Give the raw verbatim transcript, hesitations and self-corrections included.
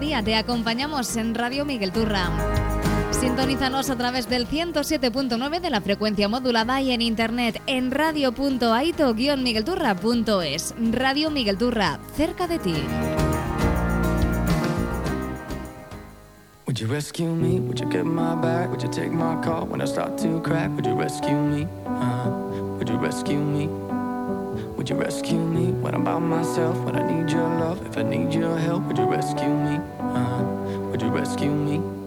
día te acompañamos en Radio Miguel Turra. Sintonízanos a través del ciento siete punto nueve de la frecuencia modulada y en internet en radio punto aito guion miguelturra punto es. Radio Miguel Turra, cerca de ti. Would you rescue me? Would you get my back? Would you take my call when I start to crack? Would you rescue me? Uh, would you rescue me? Would you rescue me when I'm by myself? When I need your love, if I need your help, would you rescue me? Uh, would you rescue me?